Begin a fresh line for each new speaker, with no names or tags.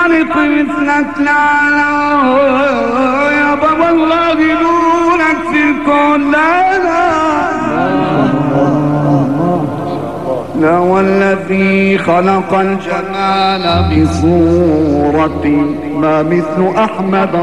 الخالق مثلك لا يا بابا الله نورك في الكون لا والذي خلق الجمال بصورة ما مثل أحمد